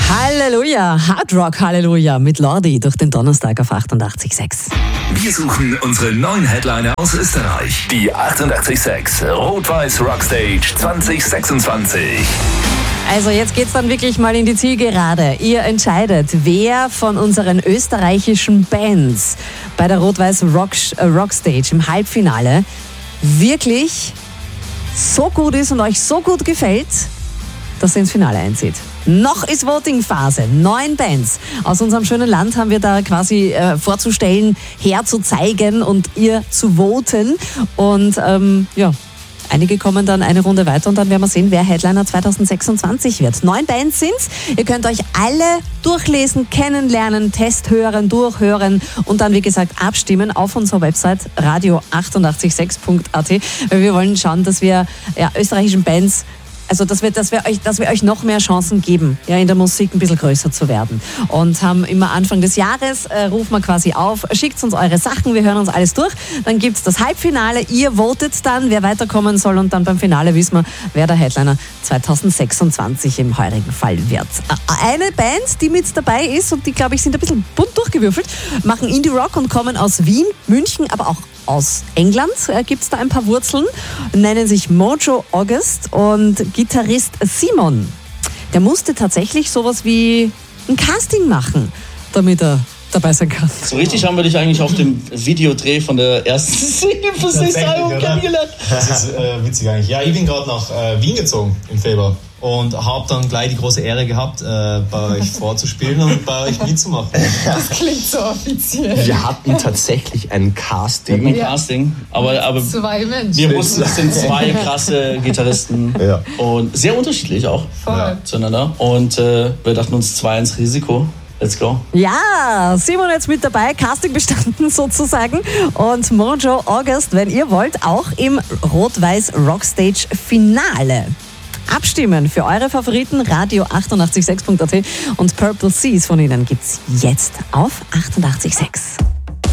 Halleluja, Hard Rock Halleluja mit Lordi durch den Donnerstag auf 88.6. Wir suchen unsere neuen Headliner aus Österreich. Die 88.6 Rot-Weiß Rockstage 2026. Also jetzt geht's dann wirklich mal in die Zielgerade. Ihr entscheidet, wer von unseren österreichischen Bands bei der Rot-Weiß Rockstage im Halbfinale wirklich so gut ist und euch so gut gefällt, dass ihr ins Finale einzieht. Noch ist Voting-Phase. 9 Bands aus unserem schönen Land haben wir da quasi vorzustellen, herzuzeigen und ihr zu voten. Und einige kommen dann eine Runde weiter und dann werden wir sehen, wer Headliner 2026 wird. 9 Bands sind's. Ihr könnt euch alle durchlesen, kennenlernen, Test hören, durchhören und dann, wie gesagt, abstimmen auf unserer Website radio886.at. Weil wir wollen schauen, dass wir österreichischen Bands, also dass wir euch noch mehr Chancen geben, in der Musik ein bisschen größer zu werden. Und haben immer Anfang des Jahres, rufen wir quasi auf, schickt uns eure Sachen, wir hören uns alles durch. Dann gibt's das Halbfinale, ihr votet dann, wer weiterkommen soll und dann beim Finale wissen wir, wer der Headliner 2026 im heurigen Fall wird. Eine Band, die mit dabei ist und die, glaube ich, sind ein bisschen bunt durchgewürfelt, machen Indie-Rock und kommen aus Wien, München, aber auch aus England gibt's da ein paar Wurzeln, nennen sich Mojo August und Gitarrist Simon. Der musste tatsächlich sowas wie ein Casting machen, damit er dabei sein kann. So richtig haben wir dich eigentlich auf dem Videodreh von der ersten Single für das Album kennengelernt. Das ist witzig eigentlich. Ja, ich bin gerade nach Wien gezogen im Februar und habe dann gleich die große Ehre gehabt, bei euch vorzuspielen und bei euch mitzumachen. Das klingt so offiziell. Wir hatten tatsächlich ein Casting. Aber 2 Menschen. wir wussten, es sind 2 krasse Gitarristen und sehr unterschiedlich auch zueinander. Und wir dachten uns 2 ins Risiko. Let's go. Ja, Simon jetzt mit dabei, Casting bestanden sozusagen. Und Mojo August, wenn ihr wollt, auch im Rot-Weiß Rockstage Finale. Abstimmen für eure Favoriten, radio886.at und Purple Seas von ihnen gibt's jetzt auf 88.6.